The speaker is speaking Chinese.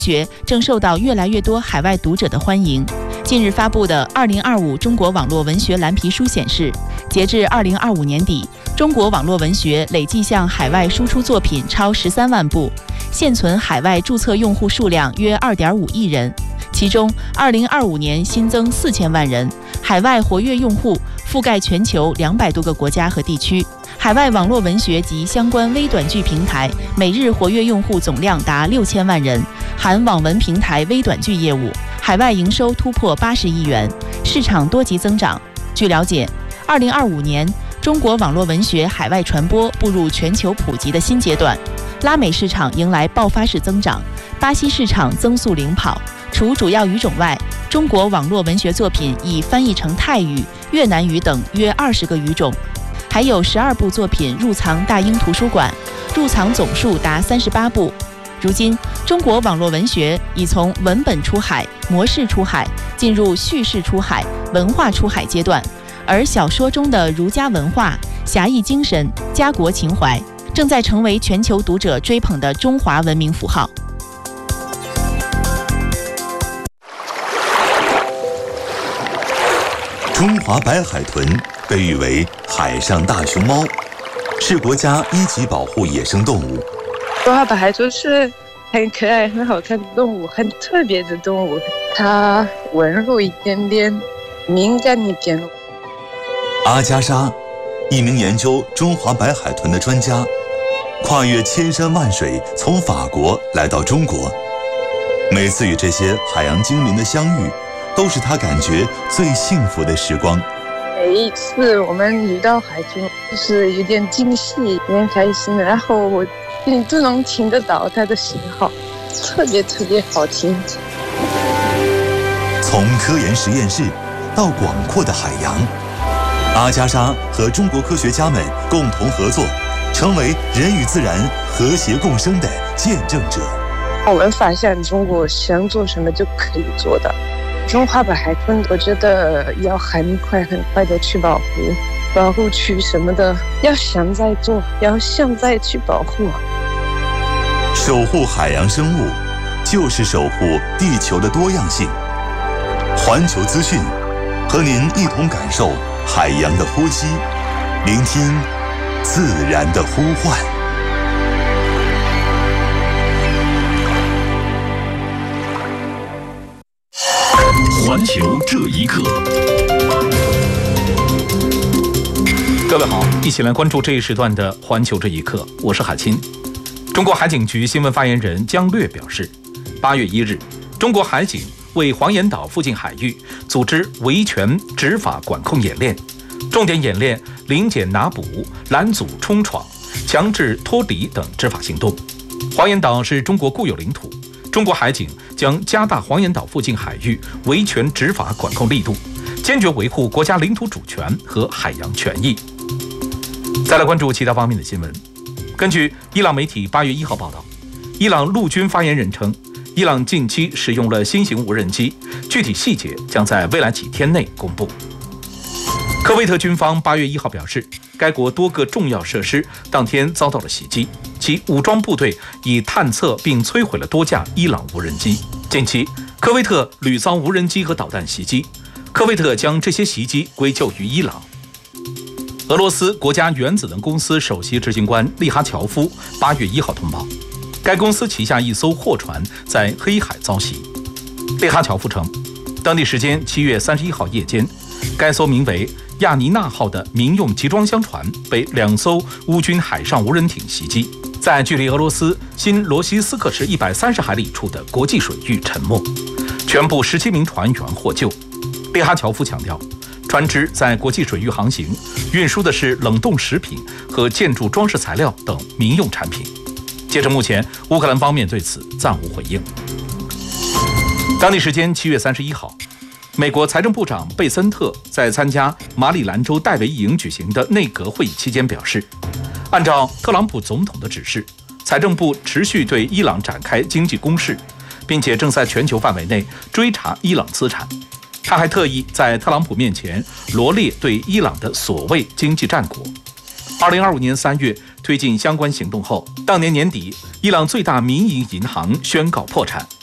学正受到越来越多海外读者的欢迎。近日发布的2025中国网络文学蓝皮书显示，截至2025年底，中国网络文学累计向海外输出作品超13万部，现存海外注册用户数量约2.5亿人，其中2025年新增4000万人，海外活跃用户覆盖全球200多个国家和地区。海外网络文学及相关微短剧平台每日活跃用户总量达6000万人，含网文平台微短剧业务，海外营收突破80亿元，市场多级增长。据了解，2025年中国网络文学海外传播步入全球普及的新阶段，拉美市场迎来爆发式增长，巴西市场增速领跑。除主要语种外，中国网络文学作品已翻译成泰语、越南语等约20个语种，还有12部作品入藏大英图书馆，入藏总数达38部。如今，中国网络文学已从文本出海、模式出海，进入叙事出海、文化出海阶段，而小说中的儒家文化、侠义精神、家国情怀，正在成为全球读者追捧的中华文明符号。 中华白海豚被誉为海上大熊猫，是国家1级保护野生动物。 中华白海豚是很可爱、很好看的动物，很特别的动物。它温柔一点点，敏感一点。 阿加莎，一名研究中华白海豚的专家，跨越千山万水，从法国来到中国。每次与这些海洋精灵的相遇，都是他感觉最幸福的时光。 每一次我们遇到海豚，就是有点惊喜，有点开心，然后我都能听得到它的信号，特别特别好听。 从科研实验室到广阔的海洋，阿加莎和中国科学家们共同合作，成为人与自然和谐共生的见证者。 我们发现中国想做什么就可以做到。中华白海豚，我觉得要很快的去保护区什么的，要现在做，要现在去保护。 守护海洋生物，就是守护地球的多样性。环球资讯，和您一同感受海洋的呼吸，聆听自然的呼唤。 环球这一刻，各位好，一起来关注这一时段的环球这一刻，我是海清。中国海警局新闻发言人姜略表示，8月1日，中国海警为黄岩岛附近海域组织维权执法管控演练，重点演练临检拿捕、拦阻冲闯、强制脱离等执法行动。黄岩岛是中国固有领土，中国海警将加大黄岩岛附近海域维权执法管控力度，坚决维护国家领土主权和海洋权益。再来关注其他方面的新闻。根据伊朗媒体8月1号报道，伊朗陆军发言人称，伊朗近期使用了新型无人机，具体细节将在未来几天内公布。科威特军方8月1号表示，该国多个重要设施当天遭到了袭击，其武装部队已探测并摧毁了多架伊朗无人机。近期，科威特屡遭无人机和导弹袭击，科威特将这些袭击归咎于伊朗。俄罗斯国家原子能公司首席执行官利哈乔夫8月1号通报，该公司旗下一艘货船在黑海遭袭。利哈乔夫称，当地时间7月31号夜间，该艘名为亚尼娜号的民用集装箱船被2艘乌军海上无人艇袭击，在距离俄罗斯新罗西斯克市130海里处的国际水域沉没，全部17名船员获救。利哈乔夫强调，船只在国际水域航行，运输的是冷冻食品和建筑装饰材料等民用产品。截至目前，乌克兰方面对此暂无回应。当地时间7月31号，美国财政部长贝森特在参加马里兰州戴维营举行的内阁会议期间表示，按照特朗普总统的指示，财政部持续对伊朗展开经济攻势，并且正在全球范围内追查伊朗资产。他还特意在特朗普面前罗列对伊朗的所谓经济战果。2025年3月推进相关行动后，当年年底，伊朗最大民营银行宣告破产。